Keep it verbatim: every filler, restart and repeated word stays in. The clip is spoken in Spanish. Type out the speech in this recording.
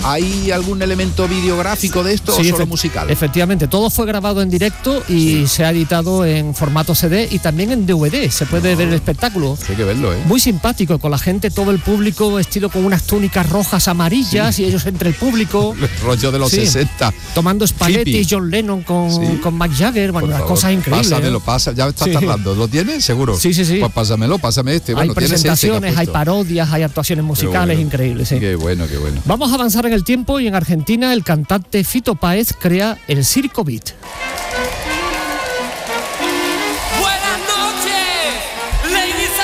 ¿Hay algún elemento videográfico de esto sí, o solo efe- musical? Efectivamente, todo fue grabado en directo y sí. se ha editado en formato C D y también en D V D. Se puede no. ver el espectáculo. Hay que verlo, ¿eh? Muy simpático, con la gente, todo el público vestido con unas túnicas rojas, amarillas, sí. y ellos entre el público. El rollo de los sí. sesenta. Tomando espaguetis, John Lennon con, sí. con Mick Jagger, bueno, unas cosas increíbles. Pásamelo, pasa, ya estás sí. tardando. ¿Lo tienes? ¿Seguro? Sí, sí, sí. Pues pásamelo, pásame este. Bueno, hay presentaciones, hay parodias, hay actuaciones musicales bueno. increíbles. Sí. Qué bueno, qué bueno. Vamos a avanzar en el tiempo y en Argentina el cantante Fito Páez crea el Circo Beat.